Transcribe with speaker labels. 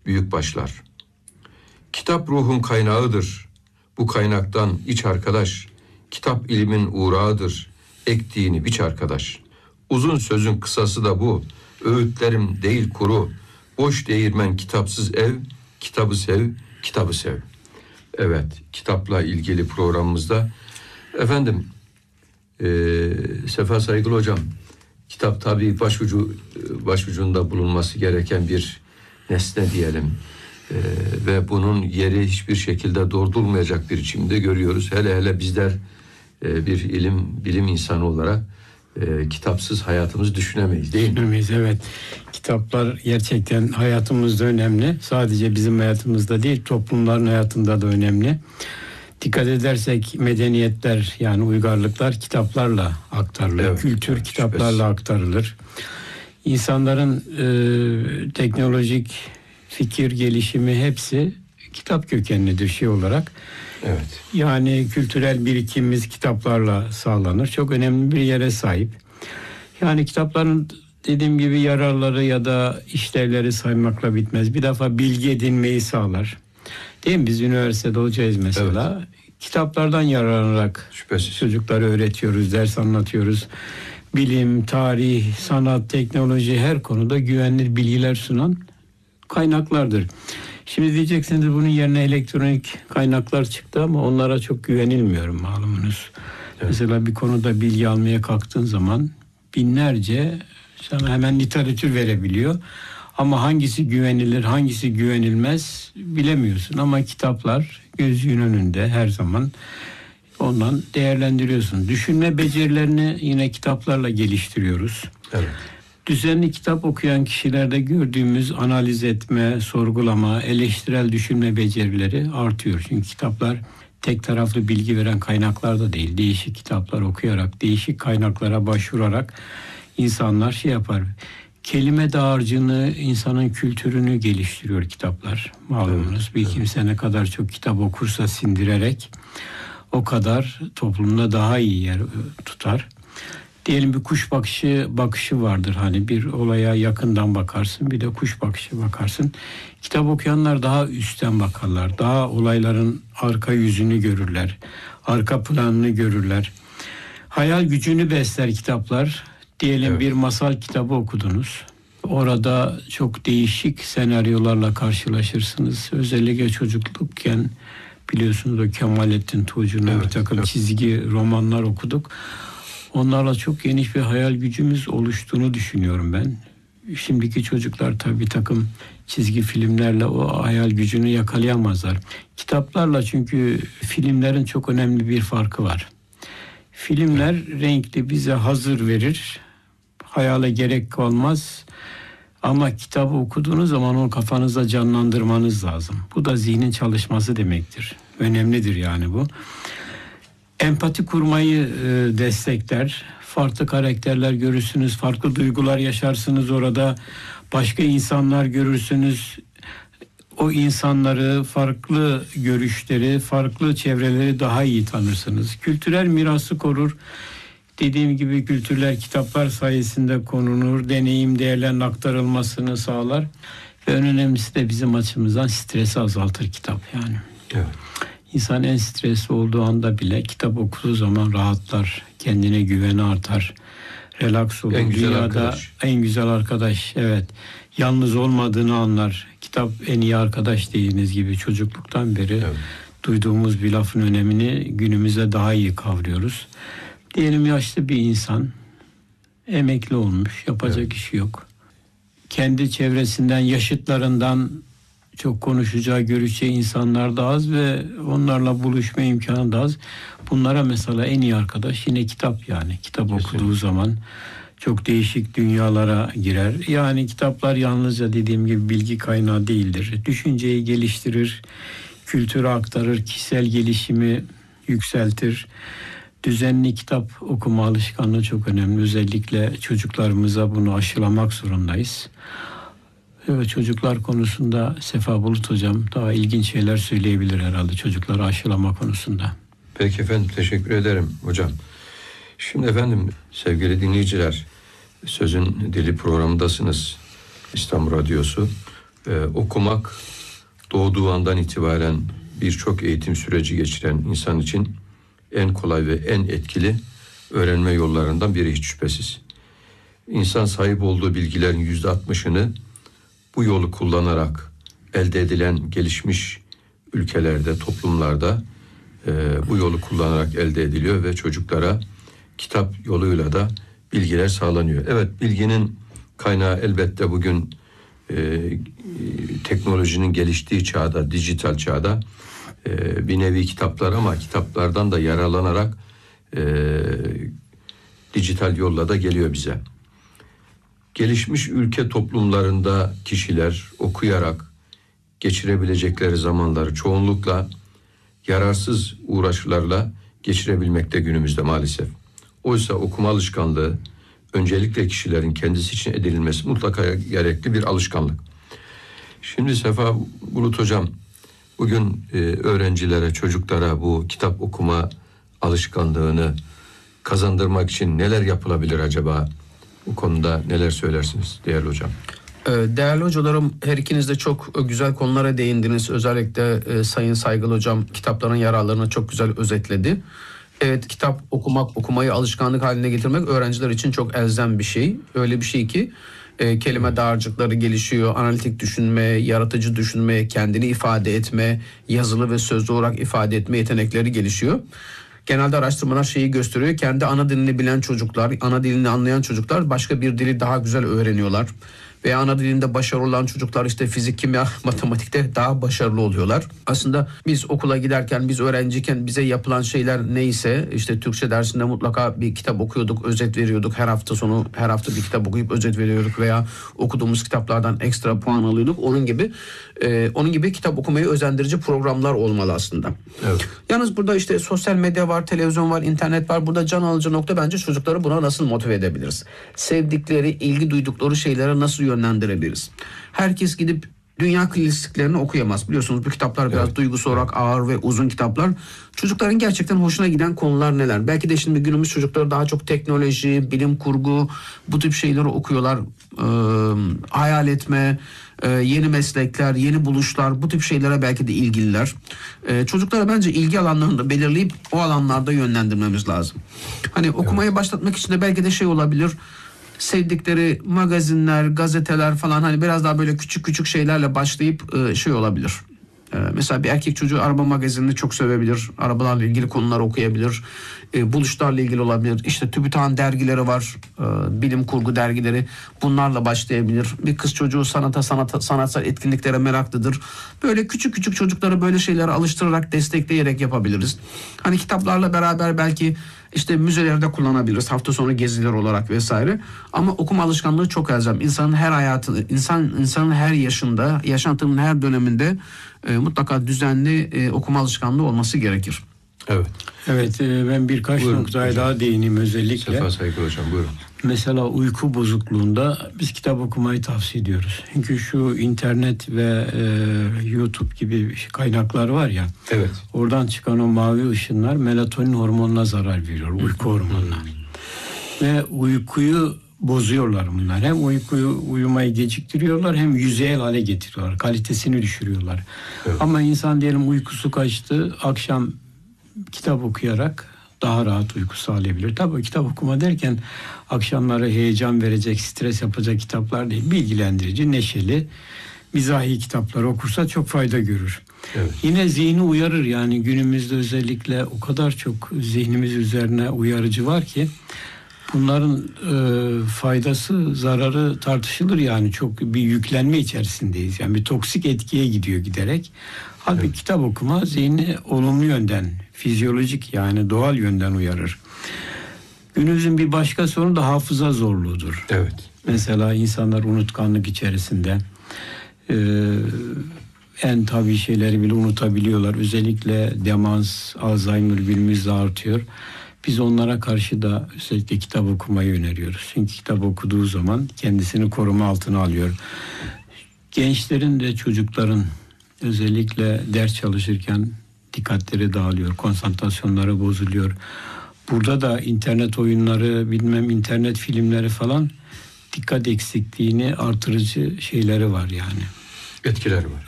Speaker 1: büyük başlar. Kitap ruhun kaynağıdır. Bu kaynaktan iç arkadaş. Kitap ilimin uğrağıdır. Ektiğini biç arkadaş. Uzun sözün kısası da bu. Öğütlerim değil kuru. Boş değirmen kitapsız ev. Kitabı sev, kitabı sev. Evet, kitapla ilgili programımızda. Efendim, Sefa Saygılı Hocam, kitap tabii başucunda bulunması gereken bir nesne diyelim. Ve bunun yeri hiçbir şekilde doldurulmayacak bir biçimde görüyoruz. Hele bizler bir bilim insanı olarak kitapsız hayatımızı düşünemeyiz, değil mi?
Speaker 2: Düşünemeyiz, evet. Kitaplar gerçekten hayatımızda önemli. Sadece bizim hayatımızda değil, toplumların hayatında da önemli. Dikkat edersek medeniyetler, yani uygarlıklar kitaplarla aktarılır. Evet, kültür kitaplarla aktarılır. İnsanların teknolojik fikir gelişimi hepsi kitap kökenlidir şey olarak.
Speaker 1: Evet.
Speaker 2: Yani kültürel birikimimiz kitaplarla sağlanır. Çok önemli bir yere sahip. Yani kitapların dediğim gibi yararları ya da işlevleri saymakla bitmez. Bir defa bilgi edinmeyi sağlar. Değil mi? Biz üniversitede hocayız mesela. Evet. Kitaplardan yararlanarak çocuklara öğretiyoruz, ders anlatıyoruz. Bilim, tarih, sanat, teknoloji her konuda güvenilir bilgiler sunan kaynaklardır. Şimdi diyeceksiniz bunun yerine elektronik kaynaklar çıktı ama onlara çok güvenilmiyor malumunuz. Evet. Mesela bir konuda bilgi almaya kalktığın zaman binlerce sana hemen literatür verebiliyor. Ama hangisi güvenilir, hangisi güvenilmez bilemiyorsun. Ama kitaplar gözünün önünde her zaman, ondan değerlendiriyorsun. Düşünme becerilerini yine kitaplarla geliştiriyoruz.
Speaker 1: Evet.
Speaker 2: Düzenli kitap okuyan kişilerde gördüğümüz analiz etme, sorgulama, eleştirel düşünme becerileri artıyor. Çünkü kitaplar tek taraflı bilgi veren kaynaklar da değil. Değişik kitaplar okuyarak, değişik kaynaklara başvurarak insanlar şey yapar. Kelime dağarcığını, insanın kültürünü geliştiriyor kitaplar. Malumunuz bir kimse ne kadar çok kitap okursa sindirerek o kadar toplumda daha iyi yer tutar. Diyelim bir kuş bakışı vardır. Hani bir olaya yakından bakarsın, bir de kuş bakışı bakarsın. Kitap okuyanlar daha üstten bakarlar. Daha olayların arka yüzünü görürler. Arka planını görürler. Hayal gücünü besler kitaplar. Diyelim bir masal kitabı okudunuz. Orada çok değişik senaryolarla karşılaşırsınız. Özellikle çocuklukken biliyorsunuz o Kemalettin Tuğcu'nun bir takım çizgi romanlar okuduk. Onlarla çok geniş bir hayal gücümüz oluştuğunu düşünüyorum ben. Şimdiki çocuklar tabii bir takım çizgi filmlerle o hayal gücünü yakalayamazlar. Kitaplarla çünkü filmlerin çok önemli bir farkı var. Filmler renkli bize hazır verir. Hayale gerek kalmaz. Ama kitabı okuduğunuz zaman onu kafanızda canlandırmanız lazım. Bu da zihnin çalışması demektir. Önemlidir yani bu. Empati kurmayı destekler. Farklı karakterler görürsünüz, farklı duygular yaşarsınız orada. Başka insanlar görürsünüz. O insanları, farklı görüşleri, farklı çevreleri daha iyi tanırsınız. Kültürel mirası korur. Dediğim gibi kültürler kitaplar sayesinde korunur. Deneyim değerlerinin aktarılmasını sağlar. Ve en önemlisi de bizim açımızdan stresi azaltır kitap yani.
Speaker 1: Evet.
Speaker 2: İnsan en stresli olduğu anda bile kitap okuduğu zaman rahatlar. Kendine güveni artar. Relax olur.
Speaker 1: En güzel
Speaker 2: Dünyada
Speaker 1: arkadaş.
Speaker 2: En güzel arkadaş. Evet. Yalnız olmadığını anlar. Kitap en iyi arkadaş dediğiniz gibi çocukluktan beri duyduğumuz bir lafın önemini günümüzde daha iyi kavruyoruz. Diyelim yaşlı bir insan emekli olmuş. Yapacak işi yok. Kendi çevresinden, yaşıtlarından çok konuşacağı, görüşeceği insanlar da az ve onlarla buluşma imkanı da az. Bunlara mesela en iyi arkadaş yine kitap yani. Kitap okuduğu zaman çok değişik dünyalara girer. Yani kitaplar yalnızca dediğim gibi bilgi kaynağı değildir. Düşünceyi geliştirir, kültürü aktarır, kişisel gelişimi yükseltir. Düzenli kitap okuma alışkanlığı çok önemli. Özellikle çocuklarımıza bunu aşılamak zorundayız. Evet, çocuklar konusunda Sefa Bulut Hocam daha ilginç şeyler söyleyebilir herhalde çocukları aşılama konusunda.
Speaker 1: Peki efendim, teşekkür ederim hocam. Şimdi efendim sevgili dinleyiciler, Sözün Dili programındasınız. İstanbul Radyosu Okumak doğduğu andan itibaren birçok eğitim süreci geçiren insan için en kolay ve en etkili öğrenme yollarından biri hiç şüphesiz. İnsan sahip olduğu bilgilerin %60'ını bu yolu kullanarak elde edilen gelişmiş ülkelerde, toplumlarda bu yolu kullanarak elde ediliyor ve çocuklara kitap yoluyla da bilgiler sağlanıyor. Evet, bilginin kaynağı elbette bugün teknolojinin geliştiği çağda, dijital çağda bir nevi kitaplar, ama kitaplardan da yararlanarak dijital yolla da geliyor bize. Gelişmiş ülke toplumlarında kişiler okuyarak geçirebilecekleri zamanları çoğunlukla yararsız uğraşlarla geçirebilmekte günümüzde maalesef. Oysa okuma alışkanlığı öncelikle kişilerin kendisi için edinilmesi mutlaka gerekli bir alışkanlık. Şimdi Sefa Bulut Hocam, bugün öğrencilere, çocuklara bu kitap okuma alışkanlığını kazandırmak için neler yapılabilir acaba? Bu konuda neler söylersiniz değerli hocam?
Speaker 3: Değerli hocalarım, her ikiniz de çok güzel konulara değindiniz. Özellikle Sayın Saygılı Hocam kitapların yararlarını çok güzel özetledi. Evet, kitap okumayı alışkanlık haline getirmek öğrenciler için çok elzem bir şey. Öyle bir şey ki kelime dağarcıkları gelişiyor, analitik düşünme, yaratıcı düşünme, kendini ifade etme, yazılı ve sözlü olarak ifade etme yetenekleri gelişiyor. Genelde araştırmalar şeyi gösteriyor. Kendi ana dilini bilen çocuklar, ana dilini anlayan çocuklar başka bir dili daha güzel öğreniyorlar. Veya ana dilinde başarılı olan çocuklar işte fizik, kimya, matematikte daha başarılı oluyorlar. Aslında biz okula giderken, biz öğrenciyken bize yapılan şeyler neyse, işte Türkçe dersinde mutlaka bir kitap okuyorduk, özet veriyorduk. Her hafta sonu, her hafta bir kitap okuyup özet veriyorduk veya okuduğumuz kitaplardan ekstra puan alıyorduk. Onun gibi kitap okumayı özendirici programlar olmalı aslında.
Speaker 1: Evet.
Speaker 3: Yalnız burada işte sosyal medya var, televizyon var, internet var. Burada can alıcı nokta bence çocukları buna nasıl motive edebiliriz? Sevdikleri, ilgi duydukları şeylere nasıl yönlendirebiliriz? Herkes gidip dünya klasiklerini okuyamaz. Biliyorsunuz bu kitaplar biraz duygusal olarak ağır ve uzun kitaplar. Çocukların gerçekten hoşuna giden konular neler? Belki de şimdi günümüz çocukları daha çok teknoloji, bilim kurgu, bu tip şeyleri okuyorlar. Hayal etme, yeni meslekler, yeni buluşlar, bu tip şeylere belki de ilgililer. Çocuklara bence ilgi alanlarını da belirleyip o alanlarda yönlendirmemiz lazım. Hani okumayı başlatmak için de belki de şey olabilir. Sevdikleri magazinler, gazeteler falan, hani biraz daha böyle küçük küçük şeylerle başlayıp şey olabilir. Mesela bir erkek çocuğu araba magazinini çok sevebilir. Arabalarla ilgili konular okuyabilir. Buluşlarla ilgili olabilir. İşte TÜBİTAK'ın dergileri var. Bilim kurgu dergileri. Bunlarla başlayabilir. Bir kız çocuğu sanatsal etkinliklere meraklıdır. Böyle küçük küçük çocukları böyle şeylere alıştırarak, destekleyerek yapabiliriz. Hani kitaplarla beraber belki işte müzelerde kullanabiliriz, hafta sonu geziler olarak vesaire. Ama okuma alışkanlığı çok elzem. İnsanın her hayatı, insanın her yaşında, yaşantının her döneminde mutlaka düzenli okuma alışkanlığı olması gerekir.
Speaker 1: Evet.
Speaker 2: Evet, ben birkaç
Speaker 1: Buyurun,
Speaker 2: noktaya
Speaker 1: hocam.
Speaker 2: daha değineyim özellikle.
Speaker 1: Sefa Saygılı hocam, buyurun.
Speaker 2: Mesela uyku bozukluğunda biz kitap okumayı tavsiye ediyoruz. Çünkü şu internet ve YouTube gibi kaynaklar var ya.
Speaker 1: Evet.
Speaker 2: Oradan çıkan o mavi ışınlar melatonin hormonuna zarar veriyor. Uyku hormonuna. Ve uykuyu bozuyorlar bunlar. Hem uyumayı geciktiriyorlar, hem yüzeyel hale getiriyorlar. Kalitesini düşürüyorlar.
Speaker 1: Evet.
Speaker 2: Ama insan diyelim uykusu kaçtı, akşam kitap okuyarak daha rahat uyku sağlayabilir. Tabii kitap okuma derken akşamları heyecan verecek, stres yapacak kitaplar değil. Bilgilendirici, neşeli, mizahi kitaplar okursa çok fayda görür.
Speaker 1: Evet.
Speaker 2: Yine zihni uyarır, yani günümüzde özellikle o kadar çok zihnimiz üzerine uyarıcı var ki bunların faydası, zararı tartışılır, yani çok bir yüklenme içerisindeyiz. Yani bir toksik etkiye gidiyor giderek. Halbuki
Speaker 1: Evet.
Speaker 2: kitap okuma zihni olumlu yönden, fizyolojik yani doğal yönden uyarır. Günümüzün bir başka sorunu da hafıza zorluğudur.
Speaker 1: Evet.
Speaker 2: Mesela insanlar unutkanlık içerisinde en tabii şeyleri bile unutabiliyorlar. Özellikle demans, Alzheimer bilimimizde artıyor. Biz onlara karşı da özellikle kitap okumayı öneriyoruz. Çünkü kitap okuduğu zaman kendisini koruma altına alıyor. Gençlerin de çocukların özellikle ders çalışırken dikkatleri dağılıyor, konsantrasyonları bozuluyor. Burada da internet oyunları, internet filmleri falan dikkat eksikliğini artırıcı şeyleri var yani.
Speaker 1: etkileri var.